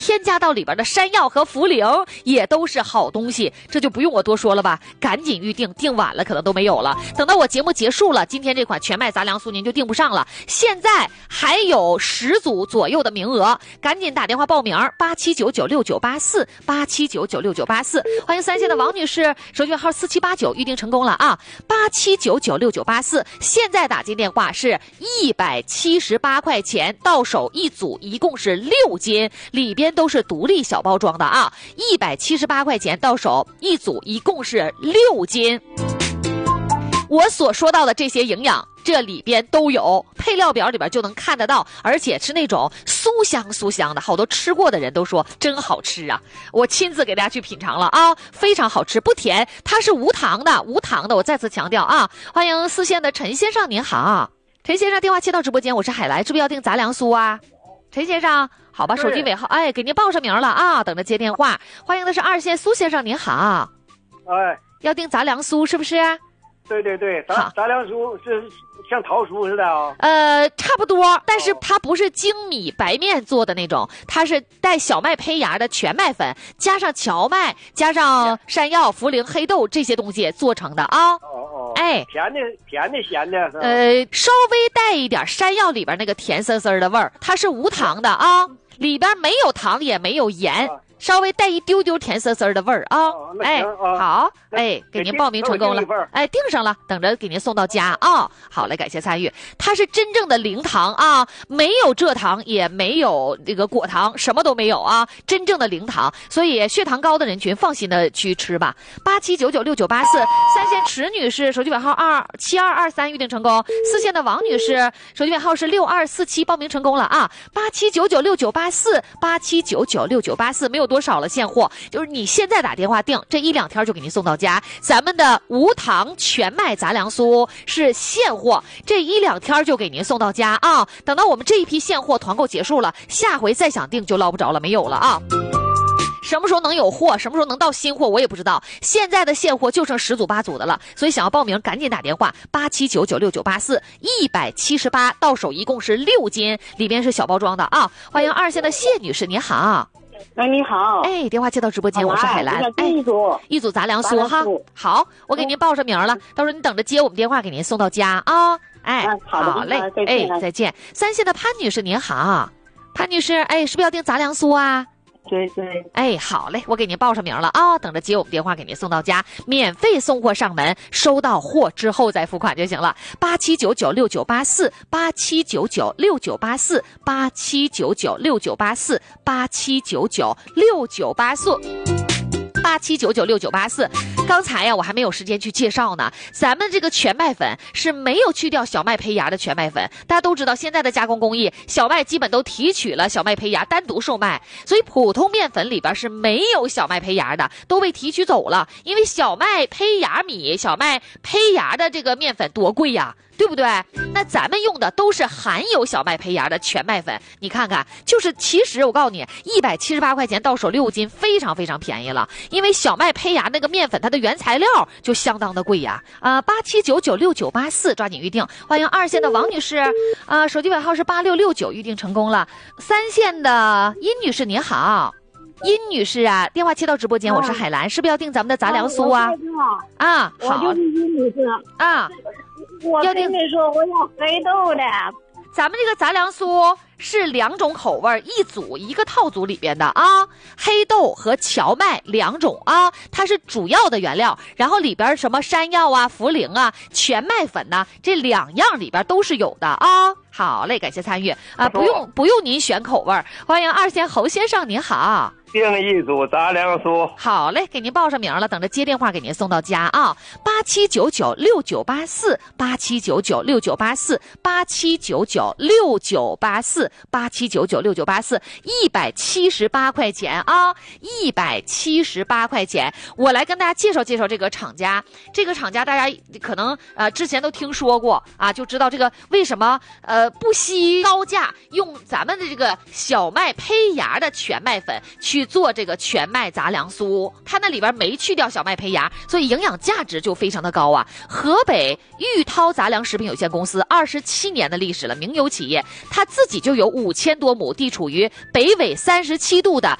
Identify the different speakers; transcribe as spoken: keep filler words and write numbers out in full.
Speaker 1: 添加到里边的山药和茯苓也都是好东西，这就不用我多说了吧，赶紧预定，订晚了可能都没有了。等到我节目结束了，今天这款全麦杂粮酥您就订不上了，现在还有十组左右的名额，赶紧打电话报名，八七九九六九八四，八七九九六九八四。欢迎三线的王女士，手机号四七八九，预定成功了啊，八七九九六九八四。现在打进电话是一百七十八块钱，到手一组，一共是六斤，里边都是独立小包装的啊，一百七十八块钱到手一组，一共是六斤。我所说到的这些营养，这里边都有，配料表里边就能看得到，而且是那种酥香酥香的，好多吃过的人都说真好吃啊！我亲自给大家去品尝了啊，非常好吃，不甜，它是无糖的，无糖的，我再次强调啊！欢迎四线的陈先生，您好，陈先生，电话接到直播间，我是海来，是不是要订杂粮酥啊？陈先生，好吧，手机尾号，哎，给您报上名了啊，等着接电话。欢迎的是二线苏先生，您好，
Speaker 2: 哎，
Speaker 1: 要订杂粮酥是不是？
Speaker 2: 对对对，杂杂粮酥是像桃酥似的啊、哦。
Speaker 1: 呃，差不多，但是它不是精米白面做的那种，它是带小麦胚芽的全麦粉，加上荞麦，加上山药、茯苓、黑豆这些东西做成的啊。
Speaker 2: 哦哦，
Speaker 1: 哎，
Speaker 2: 甜的甜的咸的。
Speaker 1: 呃，稍微带一点山药里边那个甜丝丝的味儿，它是无糖的啊，里边没有糖也没有盐。啊，稍微带一丢丢甜丝丝的味儿啊！
Speaker 2: 哦、
Speaker 1: 哎，
Speaker 2: 哦、
Speaker 1: 好，哎，给您报名成功了，哎，订上了，等着给您送到家啊！好嘞，感谢参与。它是真正的零糖啊，没有蔗糖，也没有这个果糖，什么都没有啊，真正的零糖，所以血糖高的人群放心的去吃吧。八七九九六九八四，三线池女士，手机尾号二七二二三，预定成功。四线的王女士，手机尾号是六二四七，报名成功了啊！八七九九六九八四，八七九九六九八四，没有多少了，现货就是你现在打电话订，这一两天就给您送到家。咱们的无糖全麦杂粮酥是现货，这一两天就给您送到家啊！等到我们这一批现货团购结束了，下回再想订就捞不着了，没有了啊！什么时候能有货，什么时候能到新货，我也不知道。现在的现货就剩十组八组的了，所以想要报名赶紧打电话八七九九六九八四，一百七十八到手一共是六斤，里边是小包装的啊！欢迎二线的谢女士，您好。
Speaker 3: 哎，你好！
Speaker 1: 哎，电话接到直播间，我是海兰。
Speaker 3: 哎，一组
Speaker 1: 一组杂粮酥哈。好，我给您报上名了，到时候你等着接我们电话，给您送到家啊。哎，
Speaker 3: 好的，
Speaker 1: 好嘞，哎，再见。三线的潘女士您好，潘女士，哎，是不是要订杂粮酥啊？
Speaker 3: 对对，
Speaker 1: 哎，好嘞，我给您报上名了啊，等着接我们电话给您送到家，免费送货上门，收到货之后再付款就行了。八七九九六九八四，八七九九六九八四，八七九九六九八四，八七九九六九八四。八七九九六九八四，刚才呀我还没有时间去介绍呢。咱们这个全麦粉是没有去掉小麦胚芽的全麦粉，大家都知道现在的加工工艺，小麦基本都提取了小麦胚芽单独售卖，所以普通面粉里边是没有小麦胚芽的，都被提取走了。因为小麦胚芽米、小麦胚芽的这个面粉多贵呀，对不对？那咱们用的都是含有小麦胚芽的全麦粉，你看看，就是其实我告诉你，一百七十八块钱到手六斤，非常非常便宜了。因为小麦胚芽那个面粉，它的原材料就相当的贵呀。啊，八七九九六九八四，抓紧预定。欢迎二线的王女士，啊，手机尾号是八六六九，预定成功了。三线的殷女士您好。殷女士啊，电话接到直播间，我是海兰，是不是要订咱们的杂粮酥啊？啊，好，
Speaker 3: 我就是殷女士
Speaker 1: 啊。
Speaker 3: 我跟你说，我要黑豆的。
Speaker 1: 咱们这个杂粮酥是两种口味，一组一个套组里边的啊，黑豆和荞麦两种啊，它是主要的原料，然后里边什么山药啊、茯苓啊、全麦粉呐、啊，这两样里边都是有的啊。好嘞，感谢参与啊，不用不用您选口味。欢迎二线侯先生，您好。
Speaker 2: 订一组杂粮酥。
Speaker 1: 好嘞，给您报上名了，等着接电话给您送到家啊。八七九九六九八四，八七九九六九八四，八七九九六九八四，八七九九六九八四，一百七十八块钱啊，一百七十八块钱。我来跟大家介绍介绍这个厂家，这个厂家大家可能呃之前都听说过啊，就知道这个为什么呃。 呃不惜高价用咱们的这个小麦胚芽的全麦粉去做这个全麦杂粮酥，它那里边没去掉小麦胚芽，所以营养价值就非常的高啊。河北玉涛杂粮食品有限公司二十七年的历史了，名有企业，它自己就有五千多亩地处于北纬三十七度的